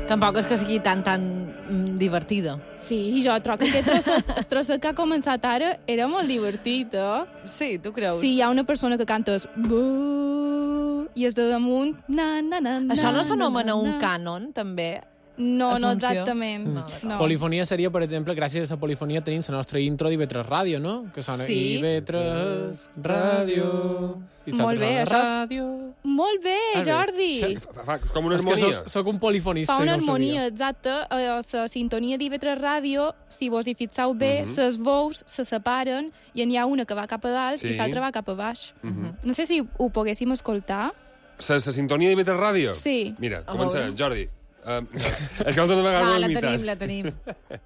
Tampoc és que sigui tan divertida. Sí, i jo trobo que aquest trosset que ha començat ara era molt divertit, Sí, tu creus? Sí, hi ha una persona que canta i és de damunt Això no s'anomena un cànon, també? No, Assumpció? no exactament. No. Polifonia seria, per exemple, gràcies a la polifonia tenim la nostra intro d'IV3 Ràdio, no? Que sona Sí. IV3 Ràdio... Molt bé, això és... Ràdio... Molt bé, Jordi! Fa com una És que harmonia. soc un polifonista. Fa una no ho sabia. harmonia, exacte. A la sintonia d'IV3 Ràdio, si vos hi fixeu bé, les veus se separen i n'hi ha una que va cap a dalt i l'altra va cap a baix. No sé si ho poguéssim escoltar. La sintonia d'IV3 Ràdio? Sí. Mira, A comença, veure. Jordi. És que altres vegades ho No, he la imitat. tenim.